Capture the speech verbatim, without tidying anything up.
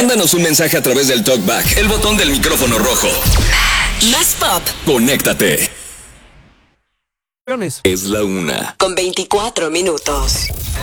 Mándanos un mensaje a través del TalkBack, el botón del micrófono rojo. Más pop. Conéctate. Es la una. Con veinticuatro minutos.